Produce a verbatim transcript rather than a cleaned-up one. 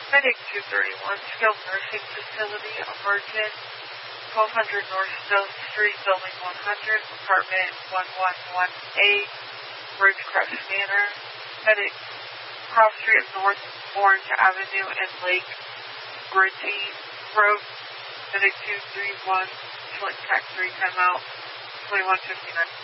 Medic two thirty-one, Skilled Nursing Facility, Emergent, twelve hundred North Stone Street, Building one hundred, Apartment one one one eight, Ridgecrest Manor. Medic cross street of North Orange Avenue and Lake Bridging Road. Medic two three one, Flint Tech three, timeout, twenty-one fifty-nine.